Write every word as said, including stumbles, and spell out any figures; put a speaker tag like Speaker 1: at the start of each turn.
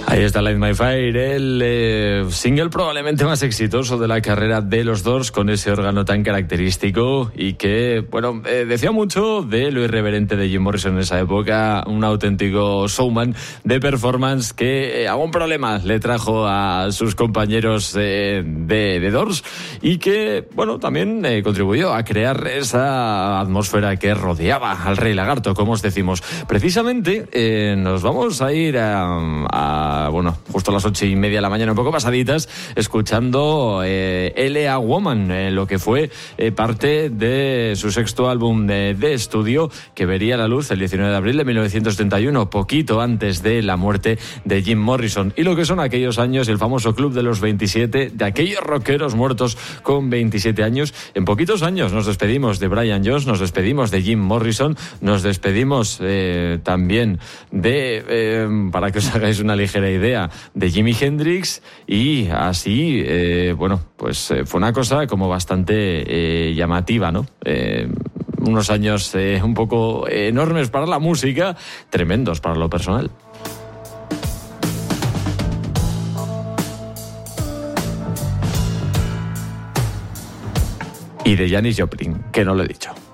Speaker 1: Ahí está Light My Fire, el eh, single probablemente más exitoso de la carrera de los Doors, con ese órgano tan característico y que, bueno, eh, decía mucho de lo irreverente de Jim Morrison en esa época, un auténtico showman de performance que eh, algún problema le trajo a sus compañeros eh, de, de Doors y que, bueno, también eh, contribuyó a crear esa atmósfera que rodeaba al Rey Lagarto, como os decimos. Precisamente eh, nos vamos a ir a, a bueno, justo a las ocho y media de la mañana, un poco pasaditas, escuchando eh, L A Woman, eh, lo que fue eh, parte de su sexto álbum de, de estudio, que vería la luz el diecinueve de abril de mil novecientos setenta y uno, poquito antes de la muerte de Jim Morrison. Y lo que son aquellos años, el famoso Club de los veintisiete, de aquellos rockeros muertos con veintisiete años. En poquitos años nos despedimos de Brian Jones, nos despedimos de Jim Morrison, nos despedimos eh, también de, eh, para que os hagáis una ligera idea, de Jimi Hendrix, y así, eh, bueno, pues eh, fue una cosa como bastante eh, llamativa, ¿no? Eh, unos años eh, un poco enormes para la música, tremendos para lo personal. Y de Janis Joplin, que no lo he dicho.